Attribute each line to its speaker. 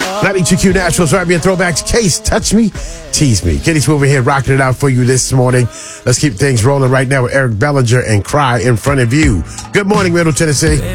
Speaker 1: 92Q Naturals, R&B Throwbacks. Case, touch me, tease me. Kenny Smooth here rocking it out for you this morning. Let's keep things rolling right now with Eric Bellinger and Cry in Front of You. Good morning, Middle Tennessee.